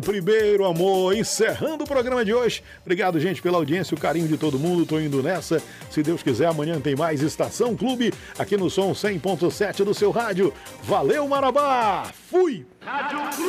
Primeiro amor, encerrando o programa de hoje. Obrigado, gente, pela audiência, o carinho de todo mundo. Tô indo nessa. Se Deus quiser, amanhã tem mais Estação Clube aqui no Som 100.7 do seu rádio. Valeu, Marabá! Fui!